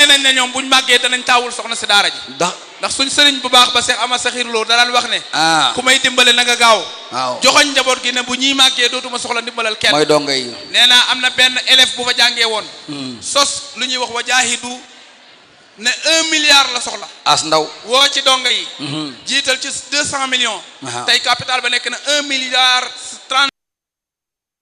nañ ne ñoom buñ màggee danañ taawul soxna si daara ji ndax suñ sëriñ bu baax ba Cheikh Ama Sakhir Lo da daan wax ne ku may dimbale na nga gaaw joxoñ njaboot gi ne bu ñuy màggee dootuma soxla ndimbalal kenn mooy donga yi nee naa am na benn élève bu fa jàngee woon sos lu ñuy wax wa jaahidu ne 1 milliard la soxla as ndaw woo ci donga yi jiital ci 200 millions tey capital ba nekk na 1 milliard